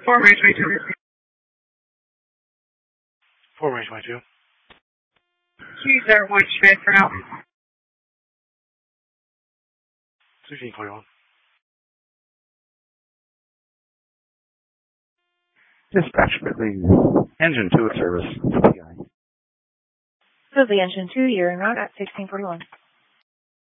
4 range 22. 4 range 22. Use their one Schmidt for now. 1641. Dispatch, please. Engine 2 at service. CPI. This is the Engine 2, you're en route at 1641.